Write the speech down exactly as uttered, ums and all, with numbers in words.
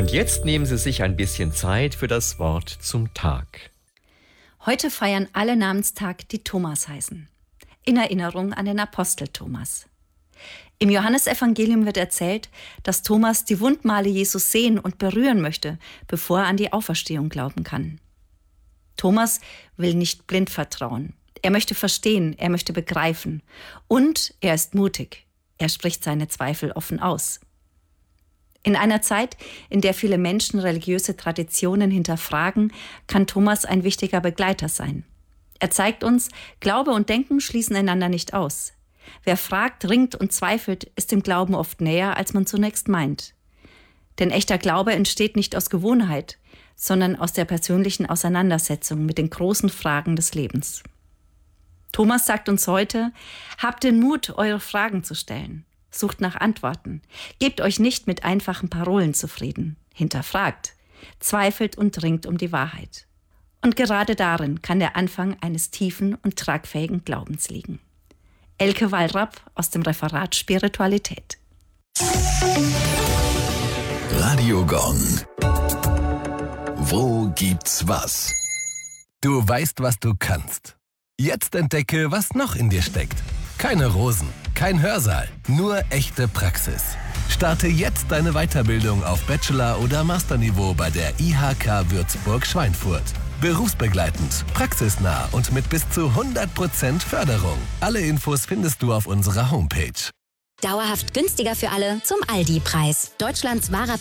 Und jetzt nehmen Sie sich ein bisschen Zeit für das Wort zum Tag. Heute feiern alle Namenstag, die Thomas heißen. In Erinnerung an den Apostel Thomas. Im Johannesevangelium wird erzählt, dass Thomas die Wundmale Jesus sehen und berühren möchte, bevor er an die Auferstehung glauben kann. Thomas will nicht blind vertrauen. Er möchte verstehen, er möchte begreifen. Und er ist mutig. Er spricht seine Zweifel offen aus. In einer Zeit, in der viele Menschen religiöse Traditionen hinterfragen, kann Thomas ein wichtiger Begleiter sein. Er zeigt uns, Glaube und Denken schließen einander nicht aus. Wer fragt, ringt und zweifelt, ist dem Glauben oft näher, als man zunächst meint. Denn echter Glaube entsteht nicht aus Gewohnheit, sondern aus der persönlichen Auseinandersetzung mit den großen Fragen des Lebens. Thomas sagt uns heute, habt den Mut, eure Fragen zu stellen. Sucht nach Antworten. Gebt euch nicht mit einfachen Parolen zufrieden. Hinterfragt, zweifelt und ringt um die Wahrheit. Und gerade darin kann der Anfang eines tiefen und tragfähigen Glaubens liegen. Elke Wallrapp aus dem Referat Spiritualität. Radio Gong. Wo gibt's was? Du weißt, was du kannst. Jetzt entdecke, was noch in dir steckt. Keine Rosen, kein Hörsaal, nur echte Praxis. Starte jetzt deine Weiterbildung auf Bachelor- oder Masterniveau bei der I H K Würzburg-Schweinfurt. Berufsbegleitend, praxisnah und mit bis zu hundert Prozent Förderung. Alle Infos findest du auf unserer Homepage. Dauerhaft günstiger für alle zum Aldi-Preis. Deutschlands wahrer